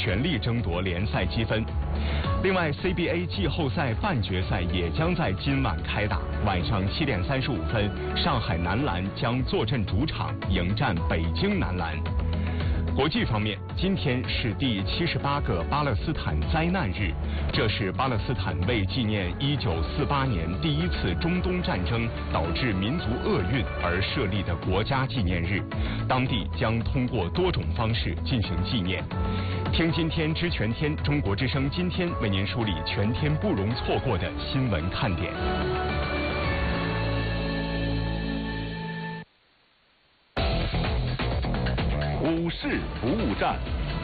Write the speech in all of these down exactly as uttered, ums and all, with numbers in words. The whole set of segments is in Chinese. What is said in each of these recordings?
全力争夺联赛积分。另外 ，C B A 季后赛半决赛也将在今晚开打，晚上七点三十五分，上海男篮将坐镇主场迎战北京男篮。国际方面，今天是第七十八个巴勒斯坦灾难日，这是巴勒斯坦为纪念一九四八年第一次中东战争导致民族厄运而设立的国家纪念日，当地将通过多种方式进行纪念。听今天知全天，中国之声今天为您梳理全天不容错过的新闻看点。 股市服务站，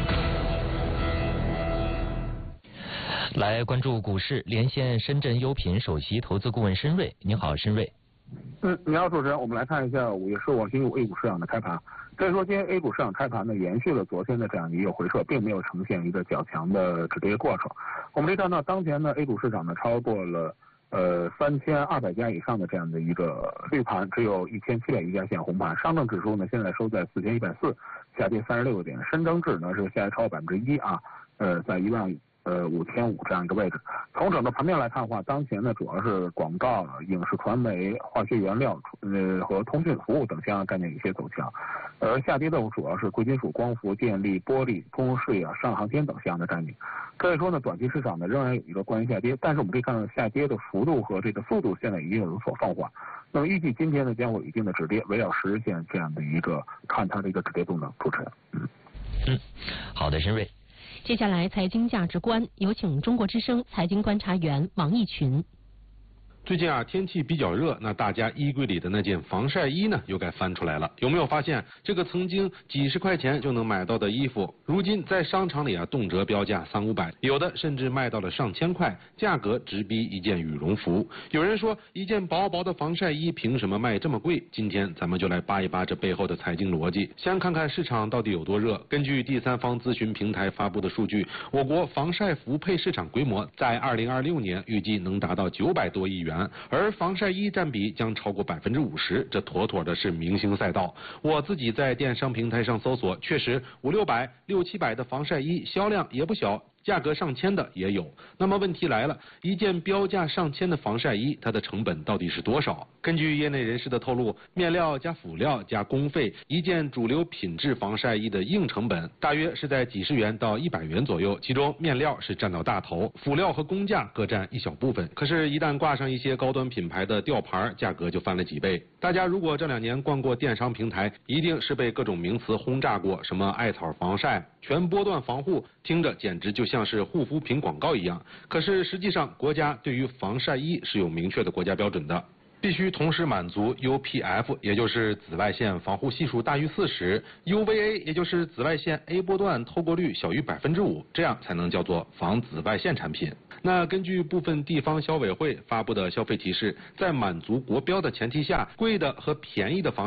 来关注股市，连线深圳优品首席投资顾问申瑞。你好，申瑞。 嗯，你好，主持人。我们来看一下五月十五号星期五 A 股市场的开盘。可以说，今天 A 股市场开盘呢，延续了昨天的这样一个回撤，并没有呈现一个较强的止跌过程。我们可以看到，当前呢 A 股市场呢超过了呃三千二百家以上的这样的一个绿盘，只有一千七百余家现红盘。上证指数呢现在收在四千一百四，下跌三十六个点。深成指呢是下跌超过百分之一啊，呃，在一万呃五千五这样一个位置。从整个盘面来看的话，当前呢主要是广告、影视传媒、化学原料呃和通讯服务等相关概念有些走强，而下跌的主要是贵金属、光伏、电力、玻璃、公用事业、上航天等相关的概念。可以说呢，短期市场呢仍然有一个关于下跌，但是我们可以看到下跌的幅度和这个速度现在已经有所放缓。那么预计今天呢将会有一定的止跌，围绕十日线这样的一个看它的一个止跌动能。主持人，嗯嗯，好的，申瑞。 接下来财经价值观，有请中国之声财经观察员王毅群。 最近啊，天气比较热，那大家衣柜里的那件防晒衣呢，又该翻出来了。有没有发现，这个曾经几十块钱就能买到的衣服，如今在商场里啊，动辄标价三五百，有的甚至卖到了上千块，价格直逼一件羽绒服。有人说，一件薄薄的防晒衣凭什么卖这么贵？今天咱们就来扒一扒这背后的财经逻辑，先看看市场到底有多热。根据第三方咨询平台发布的数据，我国防晒服配市场规模在二零二六年预计能达到九百多亿元。而防晒衣占比将超过百分之五十，这妥妥的是明星赛道。我自己在电商平台上搜索，确实五六百、六七百的防晒衣销量也不小，价格上千的也有。那么问题来了，一件标价上千的防晒衣，它的成本到底是多少？根据业内人士的透露，面料加辅料加工费，一件主流品质防晒衣的硬成本大约是在几十元到一百元左右，其中面料是占到大头，辅料和工价各占一小部分。可是，一旦挂上一些高端品牌的吊牌，价格就翻了几倍。大家如果这两年逛过电商平台，一定是被各种名词轰炸过，什么艾草防晒、全波段防护，听着简直就像是护肤品广告一样。可是实际上，国家对于防晒衣是有明确的国家标准的。必须同时满足 U P F， 也就是紫外线防护系数大于四十 ，U V A， 也就是紫外线 A 波段透过率小于百分之五，这样才能叫做防紫外线产品。那根据部分地方消委会发布的消费提示，在满足国标的前提下，贵的和便宜的防